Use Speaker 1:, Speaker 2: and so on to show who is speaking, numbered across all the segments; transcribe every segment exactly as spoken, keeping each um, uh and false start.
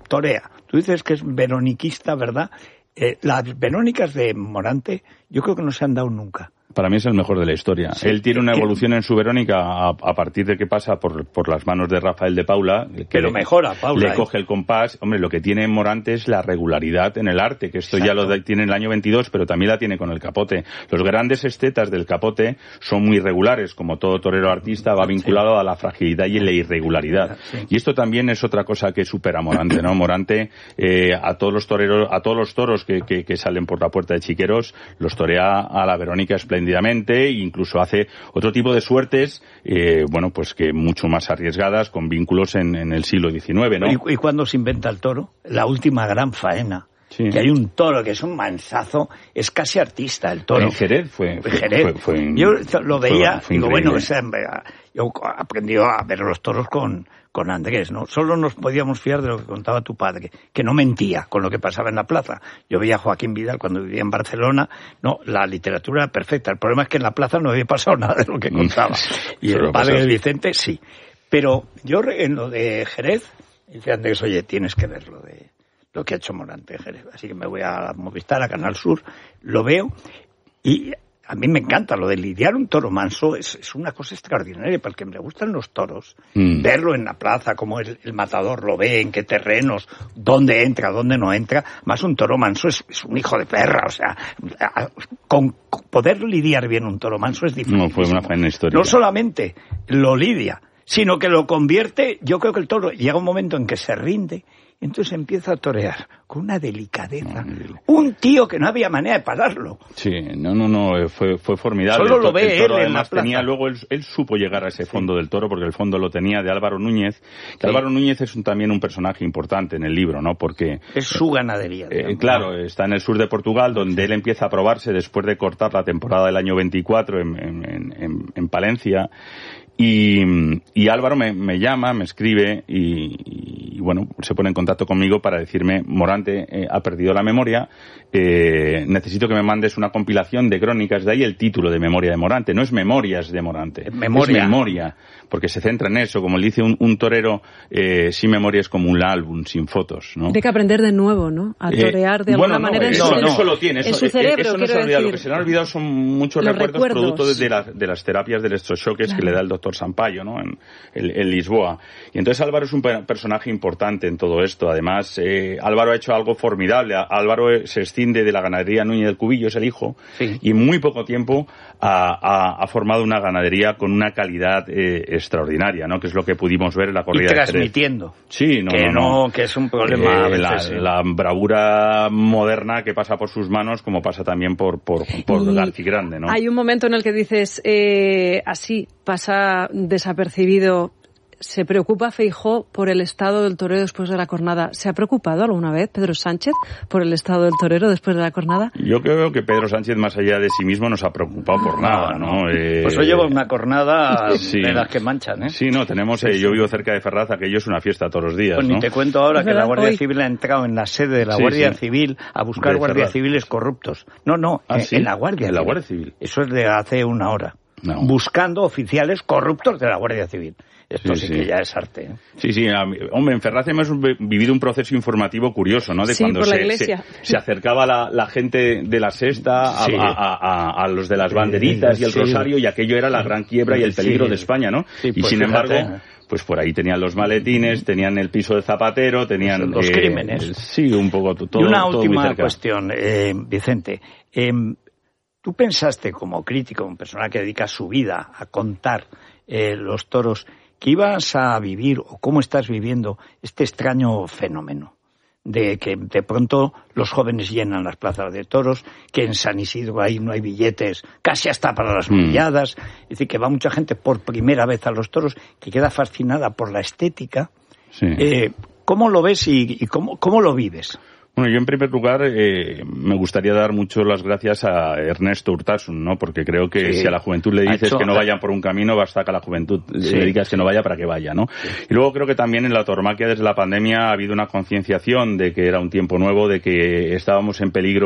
Speaker 1: torea. Tú dices que es veroniquista, ¿verdad? Eh, las Verónicas de Morante yo creo que no se han dado nunca.
Speaker 2: Para mí es el mejor de la historia. Sí, Él tiene una evolución en su Verónica a, a partir de que pasa por, por las manos de Rafael de Paula. Que,
Speaker 1: que lo
Speaker 2: le,
Speaker 1: mejora, Paula.
Speaker 2: Le ¿eh? coge el compás. Hombre, lo que tiene en Morante es la regularidad en el arte, que esto Exacto. ya lo tiene en el año veintidós, pero también la tiene con el Capote. Los grandes estetas del Capote son muy regulares, como todo torero artista, va vinculado sí. a la fragilidad y la irregularidad. Sí. Y esto también es otra cosa que supera Morante, ¿no? Morante, eh, a todos los toreros, a todos los toros que, que, que salen por la puerta de Chiqueros, los torea a la Verónica espléndidamente, e incluso hace otro tipo de suertes, eh, bueno, pues que mucho más arriesgadas, con vínculos en, en el siglo diecinueve, ¿no?
Speaker 1: ¿Y, y cuándo se inventa el toro? La última gran faena. Sí. Que hay un toro que es un manzazo, es casi artista el toro.
Speaker 2: En Jerez fue.
Speaker 1: fue, Jerez. fue, fue
Speaker 2: fue
Speaker 1: yo lo veía,
Speaker 2: fue, fue
Speaker 1: digo, bueno, o sea, yo aprendí a ver los toros con, con Andrés, ¿no? Solo nos podíamos fiar de lo que contaba tu padre, que no mentía con lo que pasaba en la plaza. Yo veía a Joaquín Vidal cuando vivía en Barcelona, no, la literatura era perfecta. El problema es que en la plaza no había pasado nada de lo que contaba. Y el padre de Vicente, sí. Pero yo en lo de Jerez, dice Andrés, oye, tienes que ver lo de lo que ha hecho Morante Jerez. Así que me voy a Movistar, a Canal Sur, lo veo y a mí me encanta lo de lidiar un toro manso, es, es una cosa extraordinaria, porque me gustan los toros, mm. verlo en la plaza, cómo el, el matador lo ve, en qué terrenos, dónde entra, dónde no entra. Más un toro manso es, es un hijo de perra, o sea, con, con poder lidiar bien un toro manso es difícil.
Speaker 2: No, fue una buena historia.
Speaker 1: No solamente lo lidia, sino que lo convierte, yo creo que el toro llega un momento en que se rinde, entonces empieza a torear con una delicadeza. No, un tío que no había manera de pararlo.
Speaker 2: Sí, no, no, no, fue, fue formidable.
Speaker 1: Solo lo ve
Speaker 2: el toro,
Speaker 1: él
Speaker 2: además,
Speaker 1: en la plaza.
Speaker 2: Tenía, luego él, él supo llegar a ese fondo sí. del toro, porque el fondo lo tenía de Álvaro Núñez. Que sí. Álvaro Núñez es un, también un personaje importante en el libro, ¿no? Porque
Speaker 1: es su ganadería.
Speaker 2: Eh, claro, está en el sur de Portugal, donde él empieza a probarse después de cortar la temporada del año veinticuatro en, en, en, en Palencia. Y, y Álvaro me, me llama, me escribe y, y, bueno, se pone en contacto conmigo para decirme, Morante eh, ha perdido la memoria, eh, necesito que me mandes una compilación de crónicas, de ahí el título de Memoria de Morante, no es Memorias de Morante,
Speaker 1: memoria.
Speaker 2: es memoria, porque se centra en eso, como le dice un, un torero, eh, sin memoria es como un álbum sin fotos, ¿no?
Speaker 3: Hay que aprender de nuevo, ¿no? A torear de
Speaker 2: eh,
Speaker 3: alguna
Speaker 2: bueno,
Speaker 3: manera
Speaker 2: no,
Speaker 3: en,
Speaker 2: eso,
Speaker 3: su,
Speaker 2: eso lo tiene, eso,
Speaker 3: en su cerebro,
Speaker 2: eso no
Speaker 3: quiero
Speaker 2: se olvida,
Speaker 3: decir.
Speaker 2: lo que se le han olvidado son muchos recuerdos, recuerdos producto de, la, de las terapias de electrochoques claro. que le da el doctor Sampaio, ¿no? En, en, en Lisboa. Y entonces Álvaro es un personaje importante en todo esto. Además, eh, Álvaro ha hecho algo formidable. Álvaro se extiende de la ganadería Núñez del Cubillo, es el hijo, sí. y en muy poco tiempo ha, ha, ha formado una ganadería con una calidad eh, extraordinaria, ¿no? Que es lo que pudimos ver en la corrida
Speaker 1: y transmitiendo.
Speaker 2: de Jerez. Sí, no,
Speaker 1: que
Speaker 2: no,
Speaker 1: no, no, que es un problema.
Speaker 2: Eh, la, la bravura moderna que pasa por sus manos, como pasa también por, por, por Garcigrande, ¿no?
Speaker 3: Hay un momento en el que dices, eh, así, pasa desapercibido. ¿Se preocupa Feijóo por el estado del torero después de la cornada? ¿Se ha preocupado alguna vez Pedro Sánchez por el estado del torero después de la cornada?
Speaker 2: Yo creo que Pedro Sánchez, más allá de sí mismo, no se ha preocupado por nada, ¿no? Eh,
Speaker 1: pues hoy llevo una cornada sí. de las que manchan, ¿eh?
Speaker 2: Sí, no, tenemos, eh, yo vivo cerca de Ferraz, aquello es una fiesta todos los días,
Speaker 1: pues
Speaker 2: ¿no?
Speaker 1: Ni te cuento ahora que la Guardia hoy... Civil ha entrado en la sede de la sí, Guardia sí. Civil a buscar de guardias Ferraz. Civiles corruptos. No, no,
Speaker 2: ¿Ah,
Speaker 1: en,
Speaker 2: sí?
Speaker 1: en la Guardia
Speaker 2: ¿En la
Speaker 1: Civil.
Speaker 2: Guardia Civil?
Speaker 1: Eso es de hace una hora. No. Buscando oficiales corruptos de la Guardia Civil. Esto sí, sí, sí que ya es arte, ¿eh?
Speaker 2: Sí, sí, hombre, en Ferraz hemos vivido un proceso informativo curioso, ¿no? De
Speaker 3: sí,
Speaker 2: cuando
Speaker 3: por la
Speaker 2: se,
Speaker 3: iglesia.
Speaker 2: se, se acercaba la, la gente de la sexta a, sí. a, a, a, a los de las banderitas y el sí. rosario, y aquello era la gran quiebra y el peligro sí. de España, ¿no?
Speaker 1: Sí,
Speaker 2: y
Speaker 1: pues
Speaker 2: sin
Speaker 1: fíjate.
Speaker 2: embargo, pues por ahí tenían los maletines, tenían el piso de Zapatero, tenían
Speaker 1: los
Speaker 2: eh,
Speaker 1: crímenes.
Speaker 2: Sí, un poco todo.
Speaker 1: Y una
Speaker 2: todo
Speaker 1: última
Speaker 2: muy cerca.
Speaker 1: cuestión, eh, Vicente. Eh, ¿Tú pensaste como crítico, una persona que dedica su vida a contar eh, los toros, que ibas a vivir o cómo estás viviendo este extraño fenómeno de que de pronto los jóvenes llenan las plazas de toros, que en San Isidro ahí no hay billetes, casi hasta para las novilladas, mm. es decir, que va mucha gente por primera vez a los toros, que queda fascinada por la estética?
Speaker 2: Sí.
Speaker 1: Eh, ¿Cómo lo ves y, y cómo, cómo lo vives?
Speaker 2: Bueno, yo en primer lugar eh, me gustaría dar mucho las gracias a Ernesto Urtasun, ¿no? Porque creo que sí. si a la juventud le dices hecho, que no vayan por un camino, basta que a la juventud sí. le digas que no vaya para que vaya, ¿no? Sí. Y luego creo que también en la tauromaquia desde la pandemia ha habido una concienciación de que era un tiempo nuevo, de que estábamos en peligro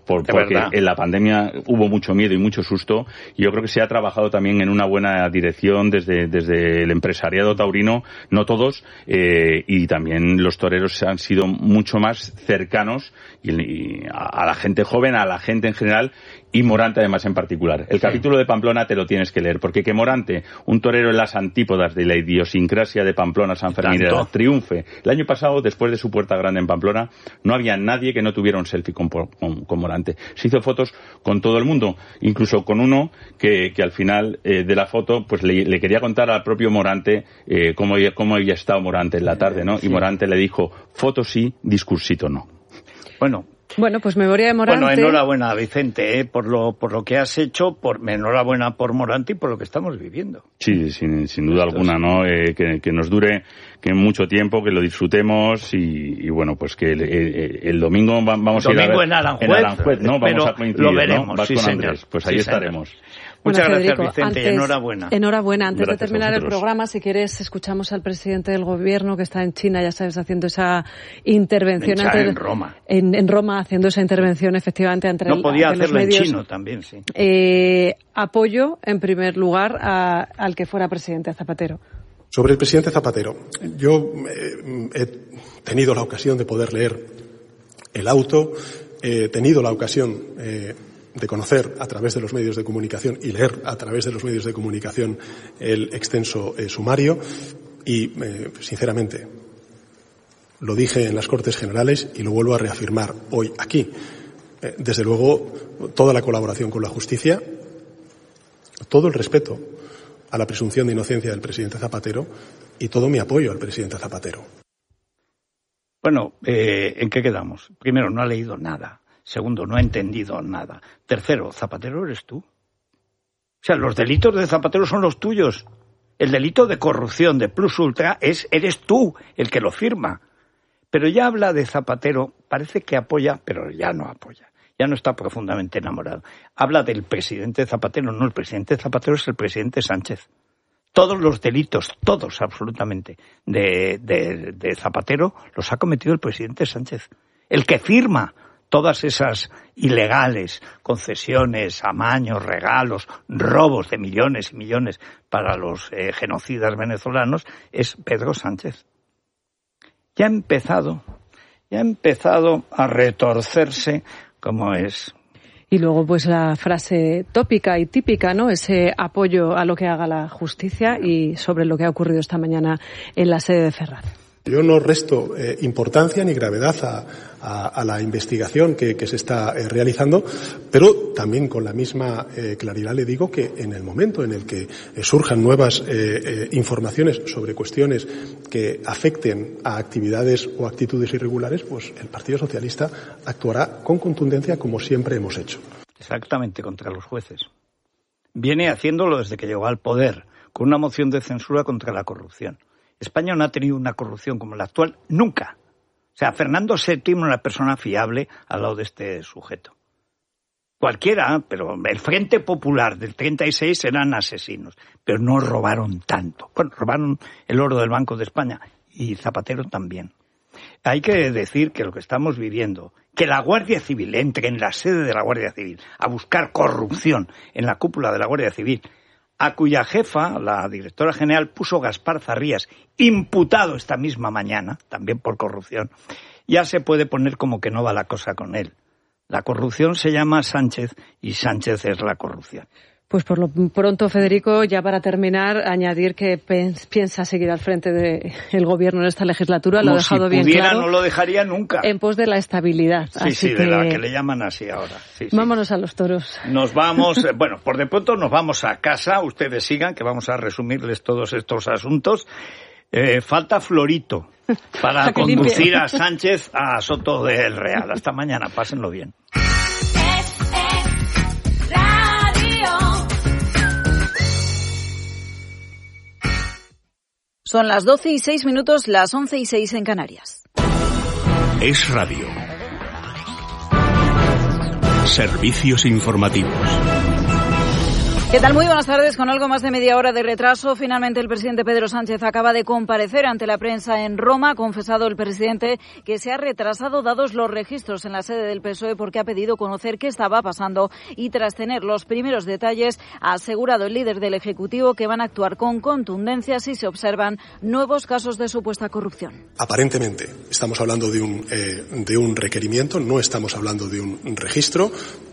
Speaker 2: por, porque verdad. En la pandemia hubo mucho miedo y mucho susto, y yo creo que se ha trabajado también en una buena dirección desde, desde el empresariado taurino, no todos, eh, y también los toreros han sido mucho más cercanos y, y a, a la gente joven, a la gente en general, y Morante además en particular. El sí. capítulo de Pamplona te lo tienes que leer, porque que Morante, un torero en las antípodas de la idiosincrasia de Pamplona, San Fermín, triunfe. El año pasado, después de su Puerta Grande en Pamplona, no había nadie que no tuviera un selfie con, con, con Morante. Se hizo fotos con todo el mundo, incluso con uno que, que al final eh, de la foto pues le, le quería contar al propio Morante eh, cómo, cómo había estado Morante en la tarde, ¿no? Sí. Y Morante le dijo, foto sí, discursito no.
Speaker 1: Bueno,
Speaker 3: Bueno, pues memoria de Morante.
Speaker 1: Bueno, enhorabuena, Vicente, ¿eh? por lo por lo que has hecho, por enhorabuena por Morante y por lo que estamos viviendo.
Speaker 2: Sí, sin, sin duda Esto alguna, ¿no? Eh, que, que nos dure que mucho tiempo, que lo disfrutemos y, y bueno, pues que el, el, el domingo vamos
Speaker 1: domingo
Speaker 2: a ir a ver.
Speaker 1: en Aranjuez,
Speaker 2: en Aranjuez, ¿no? Vamos a coincidir,
Speaker 1: lo veremos,
Speaker 2: ¿no? Vas
Speaker 1: sí,
Speaker 2: con
Speaker 1: señor.
Speaker 2: Andrés, pues
Speaker 1: sí,
Speaker 2: ahí
Speaker 1: señor.
Speaker 2: estaremos.
Speaker 1: Muchas
Speaker 3: bueno,
Speaker 1: gracias,
Speaker 3: Federico,
Speaker 1: Vicente,
Speaker 3: antes,
Speaker 1: y enhorabuena.
Speaker 3: Enhorabuena. Antes
Speaker 2: gracias
Speaker 3: de terminar el programa, si quieres, escuchamos al presidente del gobierno que está en China, ya sabes, haciendo esa intervención.
Speaker 1: En,
Speaker 3: ante
Speaker 1: en Roma.
Speaker 3: En, en Roma, haciendo esa intervención, efectivamente, ante,
Speaker 1: no
Speaker 3: el,
Speaker 1: podía
Speaker 3: ante
Speaker 1: hacerlo
Speaker 3: los medios.
Speaker 1: En chino también, sí.
Speaker 3: Eh, apoyo, en primer lugar, a, al que fuera presidente Zapatero.
Speaker 4: Sobre el presidente Zapatero, yo eh, he tenido la ocasión de poder leer el auto, he tenido la ocasión eh, de conocer a través de los medios de comunicación y leer a través de los medios de comunicación el extenso eh, sumario y, eh, sinceramente, lo dije en las Cortes Generales y lo vuelvo a reafirmar hoy aquí. Eh, desde luego, toda la colaboración con la justicia, todo el respeto a la presunción de inocencia del presidente Zapatero y todo mi apoyo al presidente Zapatero.
Speaker 1: Bueno, eh, ¿en qué quedamos? Primero, no ha leído nada. Segundo, no ha entendido nada. Tercero, Zapatero eres tú. O sea, los delitos de Zapatero son los tuyos. El delito de corrupción de Plus Ultra es eres tú el que lo firma. Pero ya habla de Zapatero, parece que apoya, pero ya no apoya. Ya no está profundamente enamorado. Habla del presidente Zapatero. No, el presidente Zapatero es el presidente Sánchez. Todos los delitos, todos absolutamente, de, de, de Zapatero los ha cometido el presidente Sánchez. El que firma todas esas ilegales concesiones, amaños, regalos, robos de millones y millones para los eh, genocidas venezolanos es Pedro Sánchez. Ya ha empezado, ya ha empezado a retorcerse como es.
Speaker 3: Y luego, pues, la frase tópica y típica, ¿no? Ese apoyo a lo que haga la justicia y sobre lo que ha ocurrido esta mañana en la sede de Ferraz.
Speaker 4: Yo no resto eh, importancia ni gravedad a, a, a la investigación que, que se está eh, realizando, pero también con la misma eh, claridad le digo que en el momento en el que eh, surjan nuevas eh, eh, informaciones sobre cuestiones que afecten a actividades o actitudes irregulares, pues el Partido Socialista actuará con contundencia como siempre hemos hecho.
Speaker 1: Exactamente, contra los jueces. Viene haciéndolo desde que llegó al poder, con una moción de censura contra la corrupción. España no ha tenido una corrupción como la actual nunca. O sea, Fernando séptimo era una persona fiable al lado de este sujeto. Cualquiera, pero el Frente Popular del treinta y seis eran asesinos, pero no robaron tanto. Bueno, robaron el oro del Banco de España y Zapatero también. Hay que decir que lo que estamos viviendo, que la Guardia Civil entre en la sede de la Guardia Civil a buscar corrupción en la cúpula de la Guardia Civil, a cuya jefa, la directora general, puso Gaspar Zarrías, imputado esta misma mañana, también por corrupción, ya se puede poner como que no va la cosa con él. La corrupción se llama Sánchez y Sánchez es la corrupción.
Speaker 3: Pues por lo pronto, Federico, ya para terminar, añadir que piensa seguir al frente del gobierno en esta legislatura. Lo ha dejado bien claro.
Speaker 1: Si pudiera, no lo dejaría nunca.
Speaker 3: En pos de la estabilidad.
Speaker 1: Sí,
Speaker 3: así
Speaker 1: sí,
Speaker 3: que...
Speaker 1: de la que le llaman así ahora. Sí, sí.
Speaker 3: Vámonos a los toros.
Speaker 1: Nos vamos, bueno, por de pronto nos vamos a casa. Ustedes sigan, que vamos a resumirles todos estos asuntos. Eh, falta Florito para conducir limpie. a Sánchez a Soto del Real. Hasta mañana, pásenlo bien.
Speaker 5: Son las doce y seis minutos, las once y seis en Canarias.
Speaker 6: Es Radio. Servicios informativos.
Speaker 5: ¿Qué tal? Muy buenas tardes. Con algo más de media hora de retraso, finalmente el presidente Pedro Sánchez acaba de comparecer ante la prensa en Roma. Ha confesado el presidente que se ha retrasado dados los registros en la sede del P S O E porque ha pedido conocer qué estaba pasando y tras tener los primeros detalles ha asegurado el líder del Ejecutivo que van a actuar con contundencia si se observan nuevos casos de supuesta corrupción.
Speaker 4: Aparentemente estamos hablando de un, eh, de un requerimiento, no estamos hablando de un registro.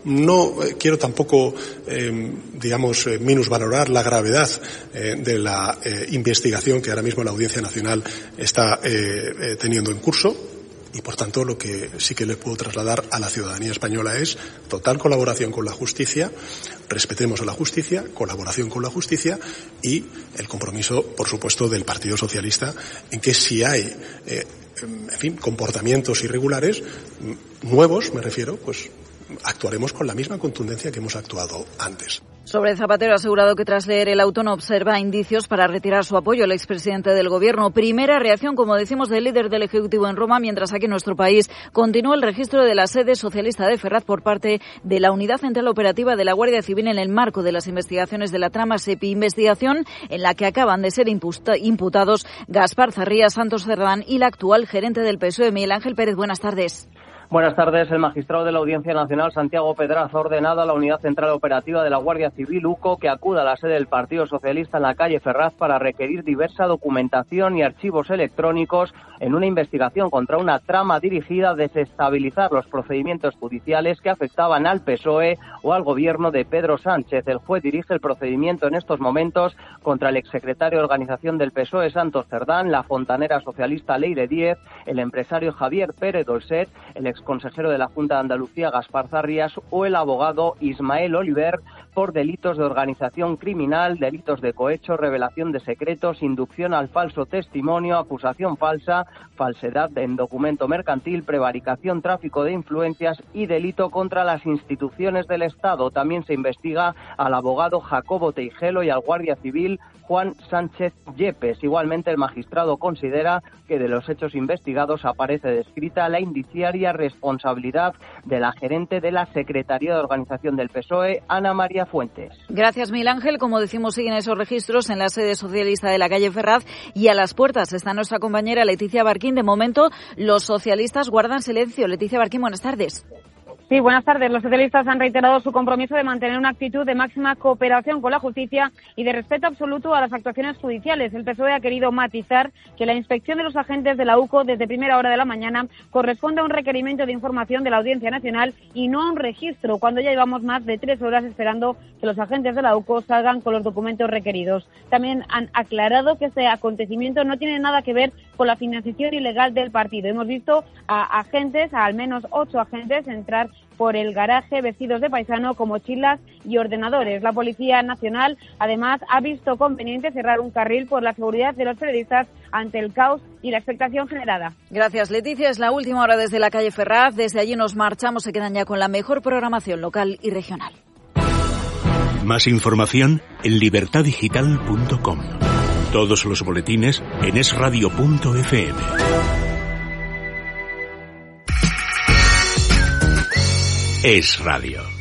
Speaker 4: No eh, quiero tampoco, eh, digamos, Eh, minusvalorar la gravedad eh, de la eh, investigación que ahora mismo la Audiencia Nacional está eh, eh, teniendo en curso y, por tanto, lo que sí que le puedo trasladar a la ciudadanía española es total colaboración con la justicia, respetemos a la justicia, colaboración con la justicia y el compromiso, por supuesto, del Partido Socialista en que si hay, eh, en fin, comportamientos irregulares, nuevos, me refiero, pues actuaremos con la misma contundencia que hemos actuado antes.
Speaker 5: Sobre Zapatero ha asegurado que tras leer el auto no observa indicios para retirar su apoyo al expresidente del Gobierno. Primera reacción, como decimos, del líder del Ejecutivo en Roma, mientras aquí en nuestro país continúa el registro de la sede socialista de Ferraz por parte de la Unidad Central Operativa de la Guardia Civil en el marco de las investigaciones de la trama SEPI, investigación en la que acaban de ser imputados Gaspar Zarría, Santos Cerdán y la actual gerente del P S O E, Miguel Ángel Pérez. Buenas tardes.
Speaker 7: Buenas tardes. El magistrado de la Audiencia Nacional, Santiago Pedraz, ha ordenado a la Unidad Central Operativa de la Guardia Civil, U C O, que acuda a la sede del Partido Socialista en la calle Ferraz para requerir diversa documentación y archivos electrónicos en una investigación contra una trama dirigida a desestabilizar los procedimientos judiciales que afectaban al P S O E o al gobierno de Pedro Sánchez. El juez dirige el procedimiento en estos momentos contra el exsecretario de Organización del P S O E, Santos Cerdán, la fontanera socialista Leire Díez, el empresario Javier Pérez Dolcet, el exconsejero de la Junta de Andalucía, Gaspar Zarrías, o el abogado Ismael Oliver, por delitos de organización criminal, delitos de cohecho, revelación de secretos, inducción al falso testimonio, acusación falsa, falsedad en documento mercantil, prevaricación, tráfico de influencias y delito contra las instituciones del Estado. También se investiga al abogado Jacobo Teijelo y al guardia civil Juan Sánchez Yepes. Igualmente, el magistrado considera que de los hechos investigados aparece descrita la indiciaria responsabilidad de la gerente de la Secretaría de Organización del P S O E, Ana María Fuentes.
Speaker 5: Gracias, Miguel Ángel. Como decimos, siguen esos registros en la sede socialista de la calle Ferraz y a las puertas está nuestra compañera Leticia Barquín. De momento, los socialistas guardan silencio. Leticia Barquín, buenas tardes.
Speaker 8: Sí, buenas tardes. Los socialistas han reiterado su compromiso de mantener una actitud de máxima cooperación con la justicia y de respeto absoluto a las actuaciones judiciales. El P S O E ha querido matizar que la inspección de los agentes de la U C O desde primera hora de la mañana corresponde a un requerimiento de información de la Audiencia Nacional y no a un registro, cuando ya llevamos más de tres horas esperando que los agentes de la U C O salgan con los documentos requeridos. También han aclarado que este acontecimiento no tiene nada que ver con la financiación ilegal del partido. Hemos visto a agentes, a al menos ocho agentes, entrar por el garaje vestidos de paisano con mochilas y ordenadores. La Policía Nacional, además, ha visto conveniente cerrar un carril por la seguridad de los periodistas ante el caos y la expectación generada.
Speaker 5: Gracias, Leticia. Es la última hora desde la calle Ferraz. Desde allí nos marchamos. Se quedan ya con la mejor programación local y regional.
Speaker 6: Más información en libertad digital punto com. Todos los boletines en es radio punto efe eme. Es Radio.